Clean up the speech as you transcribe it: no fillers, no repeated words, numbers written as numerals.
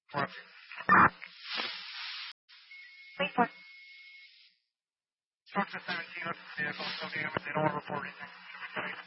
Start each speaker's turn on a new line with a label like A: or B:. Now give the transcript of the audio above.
A: Wait for. Structure 17 of the vehicle, so they don't report anything.